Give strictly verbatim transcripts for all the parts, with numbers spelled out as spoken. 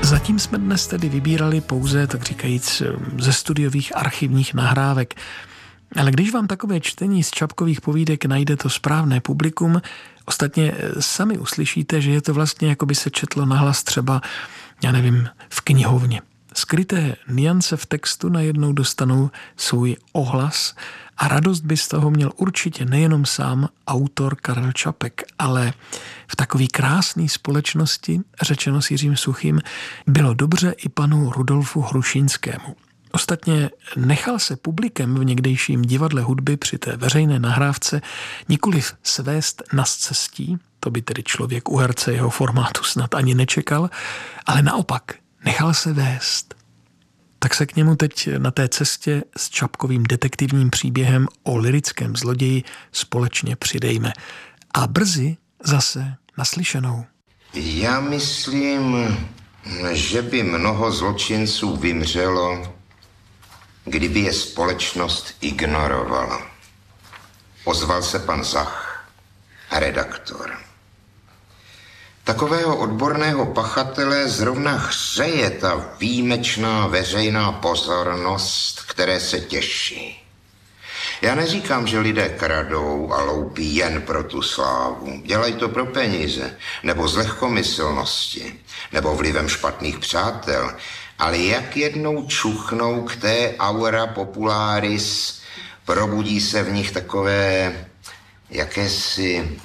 Zatím jsme dnes tedy vybírali pouze, tak říkajíc, ze studiových archivních nahrávek. Ale když vám takové čtení z Čapkových povídek najde to správné publikum, ostatně sami uslyšíte, že je to vlastně, jako by se četlo nahlas třeba, já nevím, v knihovně. Skryté nuance v textu najednou dostanou svůj ohlas a radost by z toho měl určitě nejenom sám autor Karel Čapek, ale v takové krásné společnosti, řečeno s Jiřím Suchým, bylo dobře i panu Rudolfu Hrušínskému. Ostatně nechal se publikem v někdejším divadle hudby při té veřejné nahrávce nikoliv svést na scestí, to by tedy člověk u herce jeho formátu snad ani nečekal, ale naopak nechal se vést. Tak se k němu teď na té cestě s Čapkovým detektivním příběhem o lyrickém zloději společně přidejme. A brzy zase naslyšenou. Já myslím, že by mnoho zločinců vymřelo, kdyby je společnost ignorovala. Ozval se pan Zach, redaktor. Takového odborného pachatele zrovna hřeje ta výjimečná veřejná pozornost, které se těší. Já neříkám, že lidé kradou a loupí jen pro tu slávu. Dělají to pro peníze, nebo z lehkomyslnosti, nebo vlivem špatných přátel. Ale jak jednou čuchnou k té aura popularis, probudí se v nich takové jakési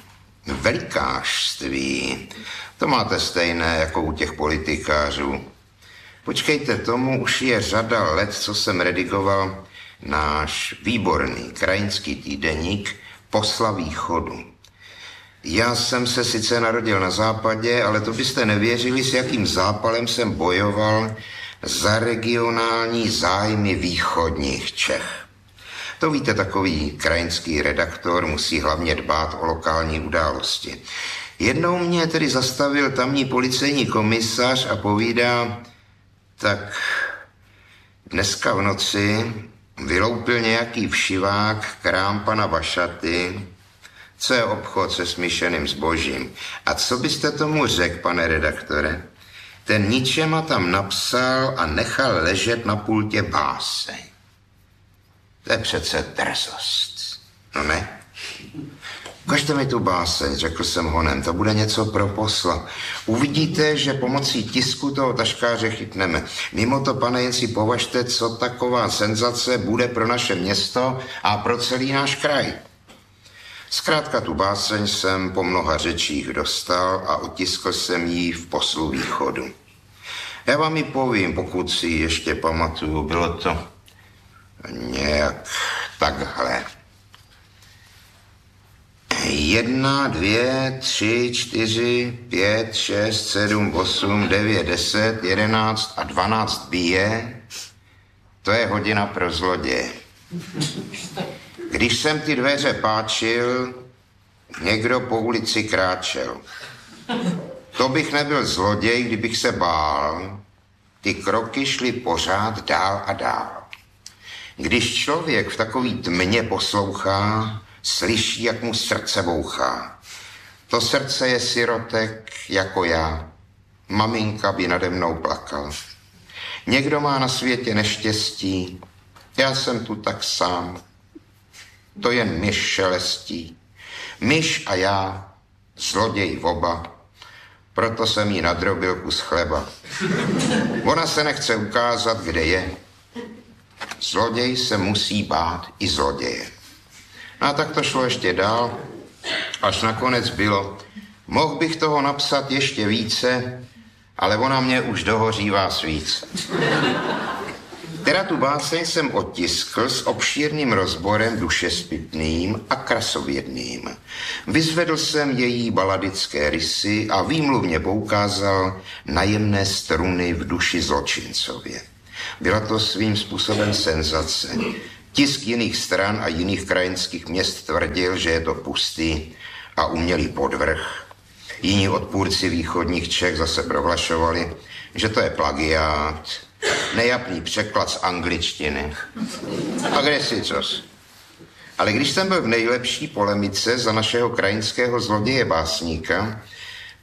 velikářství. To máte stejné jako u těch politikářů. Počkejte, tomu už je řada let, co jsem redigoval náš výborný krajinský týdeník Posla východu. Já jsem se sice narodil na západě, ale to byste nevěřili, s jakým zápalem jsem bojoval za regionální zájmy východních Čech. To víte, takový krajinský redaktor musí hlavně dbát o lokální události. Jednou mě tedy zastavil tamní policejní komisař a povídá, tak dneska v noci vyloupil nějaký všivák krám pana Vašaty, co je obchod se smíšeným zbožím. A co byste tomu řekl, pane redaktore? Ten ničema tam napsal a nechal ležet na pultě báseň. To je přece drzost. No ne? Ukažte mi tu báseň, řekl jsem honem, to bude něco pro Posla. Uvidíte, že pomocí tisku toho taškáře chytneme. Mimo to, pane, jen si považte, co taková senzace bude pro naše město a pro celý náš kraj. Zkrátka tu báseň jsem po mnoha řečích dostal a otiskl jsem ji v Poslu východu. Já vám ji povím, pokud si ještě pamatuju, bylo to nějak takhle. Jedna, dvě, tři, čtyři, pět, šest, sedm, osm, devět, deset, jedenáct a dvanáct bije. To je hodina pro zloděje. Když jsem ty dveře páčil, někdo po ulici kráčel. To bych nebyl zloděj, kdybych se bál. Ty kroky šly pořád dál a dál. Když člověk v takový tmě poslouchá, slyší, jak mu srdce bouchá. To srdce je sirotek jako já. Maminka by nade mnou plakala. Někdo má na světě neštěstí, já jsem tu tak sám. To jen myš šelestí. Myš a já, zloděj oba, proto jsem jí nadrobil kus chleba. Ona se nechce ukázat, kde je. Zloděj se musí bát i zloděje. No a tak to šlo ještě dál, až nakonec bylo. Mohl bych toho napsat ještě více, ale ona mě už dohořívá svíce. Teda tu báseň jsem otiskl s obšírným rozborem dušespytným a krasovědným. Vyzvedl jsem její baladické rysy a výmluvně poukázal na jemné struny v duši zločincově. Byla to svým způsobem senzace. Tisk jiných stran a jiných krajinských měst tvrdil, že je to pustý a umělý podvrh. Jiní odpůrci východních Čech zase prohlašovali, že to je plagiát, nejapný překlad z angličtiny. A kde si cos? Ale když jsem byl v nejlepší polemice za našeho krajinského zloděje básníka,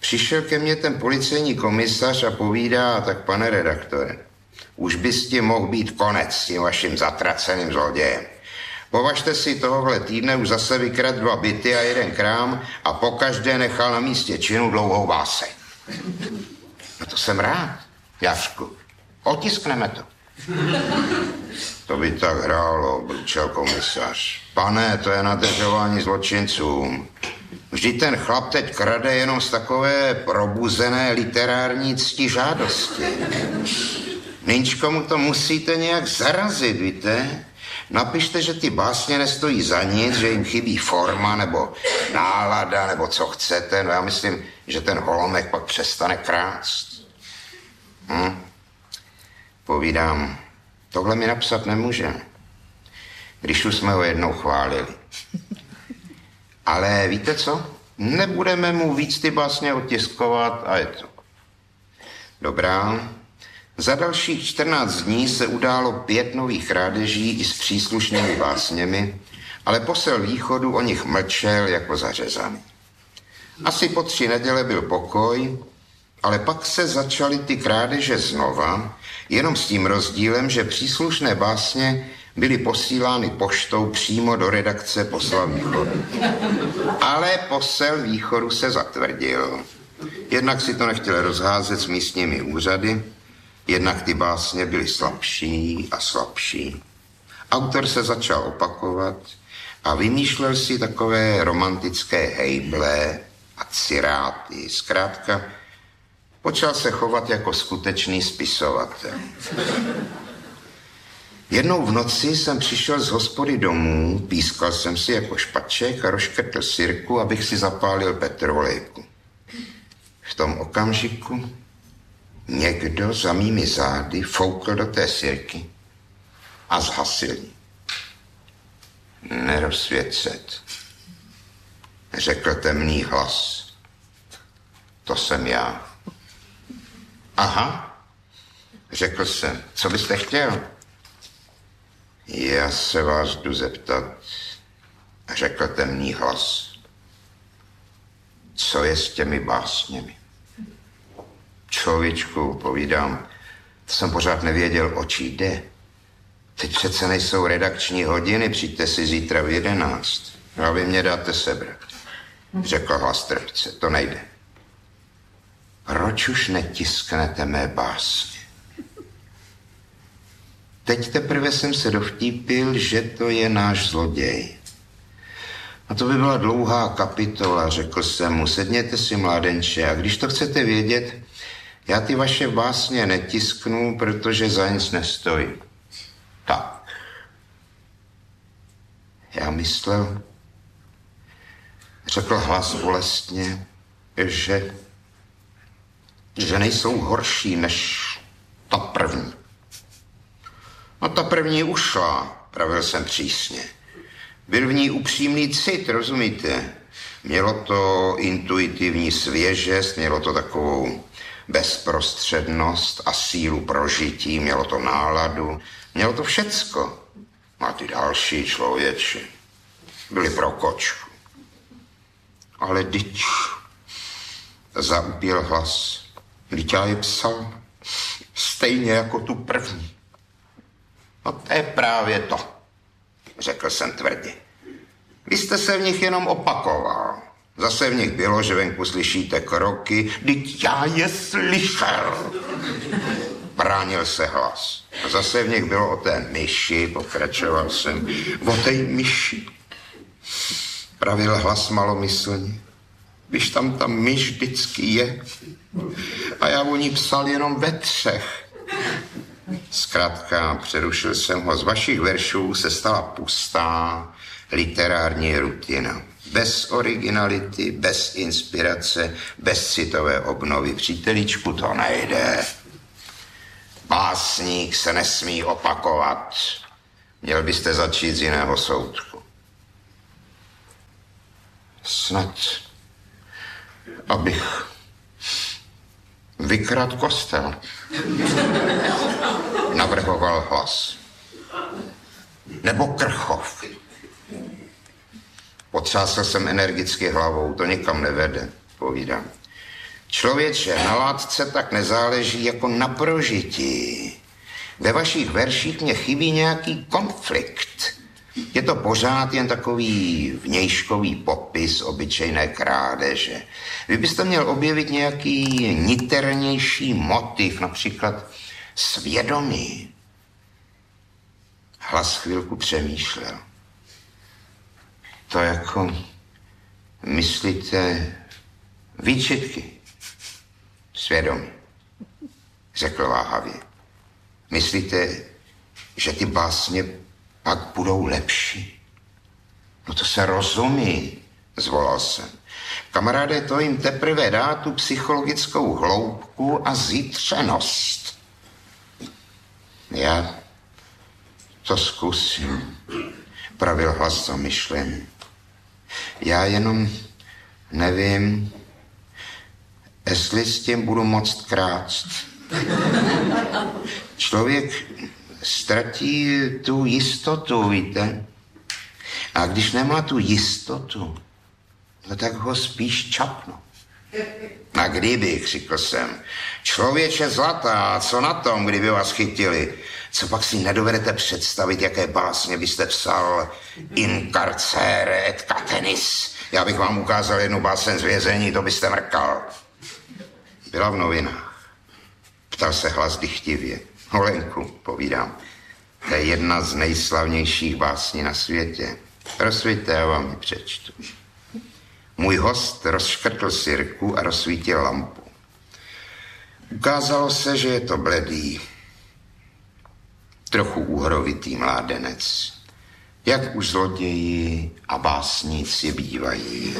Přišel ke mně ten policejní komisař a povídá, tak pane redaktore, už by s tím mohl být konec s tím vaším zatraceným zlodějem. Považte si, tohohle týdne už zase vykradl dva byty a jeden krám a pokaždé nechal na místě činu dlouhou báseň. No to jsem rád, Jařku. Otiskneme to. To by tak hrálo, bručel komisař. Pane, to je nadržování zločincům. Vždyť ten chlap teď krade jenom z takové probuzené literární ctižádosti. Nýčko mu to musíte nějak zarazit, víte? Napište, že ty básně nestojí za nic, že jim chybí forma nebo nálada nebo co chcete. No já myslím, že ten holomek pak přestane krást. Hm? Povídám, tohle mi napsat nemůže, když už jsme ho jednou chválili. Ale víte co? Nebudeme mu víc ty básně otiskovat a je to. Dobrá. Za dalších čtrnáct dní se událo pět nových krádeží i s příslušnými básněmi, ale posel východu o nich mlčel jako zařezaný. Asi po tři neděle byl pokoj, ale pak se začaly ty krádeže znova, jenom s tím rozdílem, že příslušné básně byly posílány poštou přímo do redakce posla východu. Ale posel východu se zatvrdil. Jednak si to nechtěl rozházet s místními úřady, jednak ty básně byly slabší a slabší. Autor se začal opakovat a vymýšlel si takové romantické hejble a ciráty. Zkrátka, počal se chovat jako skutečný spisovatel. Jednou v noci jsem přišel z hospody domů, pískal jsem si jako špaček a rozškrtl sirku, abych si zapálil petrolejku. V tom okamžiku někdo za mými zády foukl do té sirky a zhasil ji. Nerozsvěcet, řekl temný hlas. To jsem já. Aha, řekl jsem, co byste chtěl? Já se vás jdu zeptat, řekl temný hlas. Co je s těmi básněmi? Člověčku, povídám, to jsem pořád nevěděl, o čí jde. Teď přece nejsou redakční hodiny, přijďte si zítra v jedenáct. A vy mě dáte sebrat, řekl hlas trpce, to nejde. Proč už netisknete mé básně? Teď teprve jsem se dovtípil, že to je náš zloděj. A to by byla dlouhá kapitola, řekl jsem mu, sedněte si, mládenče, a když to chcete vědět, já ty vaše básně netisknu, protože za nic nestojí. Tak. Já myslel, řekl hlas bolestně, že, že nejsou horší než ta první. No ta první ušla, pravil jsem přísně. Byl v ní upřímný cit, rozumíte? Mělo to intuitivní svěžest, mělo to takovou bezprostřednost a sílu prožití, mělo to náladu, mělo to všecko. A ty další člověče byli pro kočku. Ale dyč, zaupěl hlas, vždyť já je psal stejně jako tu první. No to je právě to, řekl jsem tvrdě. Vy jste se v nich jenom opakoval. Zase v nich bylo, že venku slyšíte kroky, vždyť já je slyšel. Bránil se hlas. A zase v nich bylo o té myši, pokračoval jsem, o té myši. Pravil hlas malomyslně. Když tam ta myš vždycky je. A já o ní psal jenom ve třech. Zkrátka, přerušil jsem ho, z vašich veršů se stala pustá literární rutina. Bez originality, bez inspirace, bez citové obnovy. Příteličku, to nejde. Básník se nesmí opakovat. Měl byste začít z jiného soudku. Snad, abych vykradl kostel, navrhoval hlas. Nebo Krchov. Potřásl jsem energicky hlavou, to nikam nevede, povídám. Člověče, na látce tak nezáleží jako na prožití. Ve vašich verších mě chybí nějaký konflikt. Je to pořád jen takový vnějškový popis obyčejné krádeže. Vy byste měl objevit nějaký niternější motiv, například svědomí. Hlas chvilku přemýšlel. To jako, myslíte, výčitky? Svědomí, řekl váhavě. Myslíte, že ty básně pak budou lepší? No to se rozumí, zvolal jsem. Kamaráde, to jim teprve dá tu psychologickou hloubku a zítřenost. Já to zkusím, pravil hlas zamyšlený. Já jenom nevím, jestli s tím budu moct krást. Člověk ztratí tu jistotu, víte? A když nemá tu jistotu, no tak ho spíš čapnu. A kdybych, řekl jsem, člověče zlatá, co na tom, kdyby vás chytili? Co pak si nedovedete představit, jaké básně byste psal? In carcere et catenis. Já bych vám ukázal jednu báseň z vězení, to byste mrkal. Byla v novinách. Ptal se hlas dychtivě. Holenku, povídám, to je jedna z nejslavnějších básní na světě. Rozsvíťte, já vám ji přečtu. Můj host rozškrtl sirku a rozsvítil lampu. Ukázalo se, že je to bledý, trochu úhrovitý mládenec, jak už zloději a básníci bývají.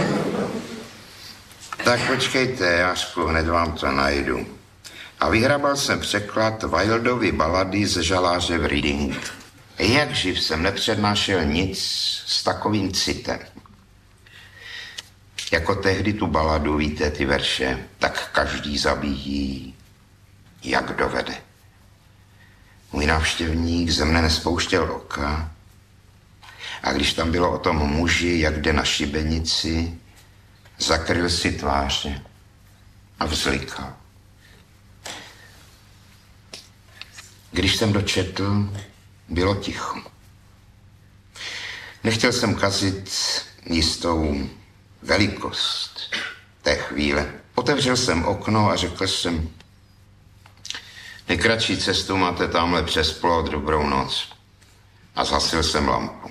Tak počkejte, Jářku, hned vám to najdu. A vyhrabal jsem překlad Wildovy balady ze žaláře v Readingu. Jak živ jsem nepřednášel nic s takovým citem. Jako tehdy tu baladu, víte, ty verše, tak každý zabíjí, jak dovede. Můj návštěvník ze mne nespouštěl oka a když tam bylo o tom muži, jak jde na šibenici, zakryl si tváře a vzlikal. Když jsem dočetl, bylo ticho. Nechtěl jsem kazit jistou velikost té chvíle. Otevřel jsem okno a řekl jsem, nejkratší cestu máte tamhle přes plot, dobrou noc. A zhasil jsem lampu.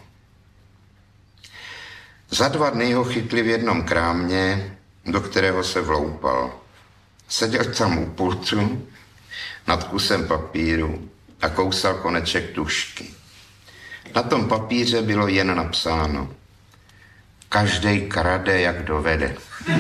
Za dva dny ho chytli v jednom krámě, do kterého se vloupal. Seděl tam u pultu, nad kusem papíru a kousal koneček tužky. Na tom papíře bylo jen napsáno, každej krade, jak dovede.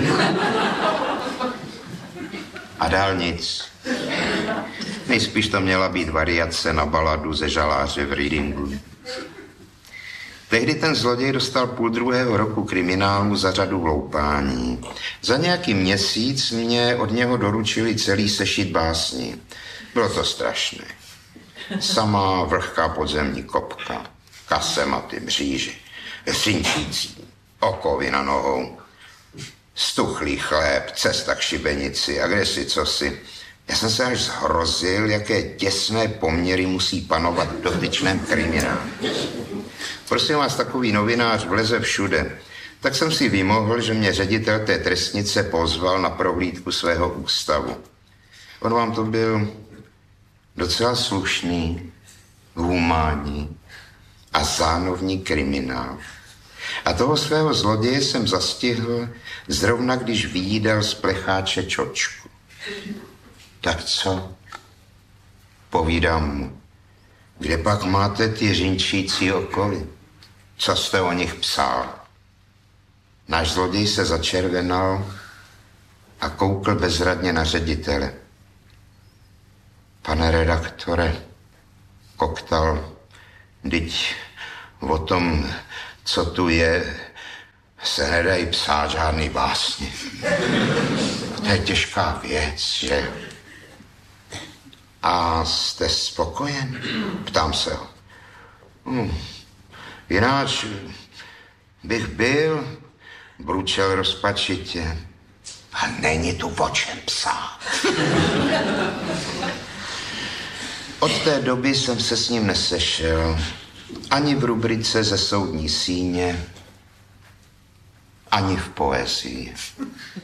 A dál nic. Nejspíš to měla být variace na baladu ze žaláře v Readingu. Tehdy ten zloděj dostal půl druhého roku kriminálu za řadu vloupání. Za nějaký měsíc mě od něho doručili celý sešit básní. Bylo to strašné. Samá vlhká podzemní kopka, kasematy, mříže, synčící, okovy na nohou, stuchlý chléb, cesta k šibenici a kdesi cosi. Já jsem se až zhrozil, jaké těsné poměry musí panovat v dotyčném kriminálu. Prosím vás, takový novinář vleze všude. Tak jsem si vymohl, že mě ředitel té trestnice pozval na prohlídku svého ústavu. On vám to byl docela slušný, humánní a zánovní kriminál. A toho svého zloděje jsem zastihl zrovna, když vyjídal z plecháče čočku. Tak co? Povídám mu. Kde pak máte ty řinčící okovy? Co jste o nich psal? Náš zloděj se začervenal a koukl bezradně na ředitele. Pane redaktore, koktal, vždyť o tom, co tu je, se nedají psát žádný básně. To je těžká věc, že? A jste spokojen? Ptám se ho. Hm, jináč bych byl, bručel rozpačitě. A není tu o čem psát. Od té doby jsem se s ním nesešel. Ani v rubrice Ze soudní síně, ani v poezii.